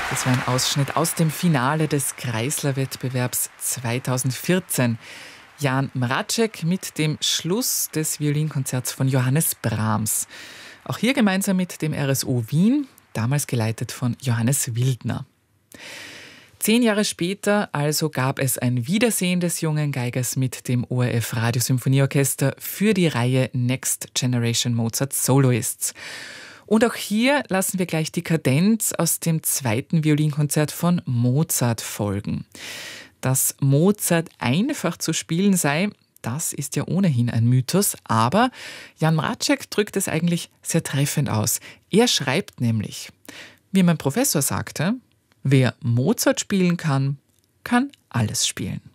Das war ein Ausschnitt aus dem Finale des Kreisler-Wettbewerbs 2014. Jan Mraczek mit dem Schluss des Violinkonzerts von Johannes Brahms. Auch hier gemeinsam mit dem RSO Wien, damals geleitet von Johannes Wildner. 10 Jahre später also gab es ein Wiedersehen des jungen Geigers mit dem ORF Radiosymphonieorchester für die Reihe Next Generation Mozart Soloists. Und auch hier lassen wir gleich die Kadenz aus dem zweiten Violinkonzert von Mozart folgen. Dass Mozart einfach zu spielen sei, das ist ja ohnehin ein Mythos, aber Jan Mraczek drückt es eigentlich sehr treffend aus. Er schreibt nämlich, wie mein Professor sagte, wer Mozart spielen kann, kann alles spielen.